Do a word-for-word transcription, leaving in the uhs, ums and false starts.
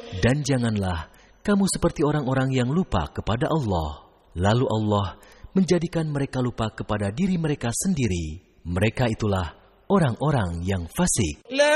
Dan janganlah kamu seperti orang-orang yang lupa kepada Allah. Lalu Allah menjadikan mereka lupa kepada diri mereka sendiri. Mereka itulah orang-orang yang fasik.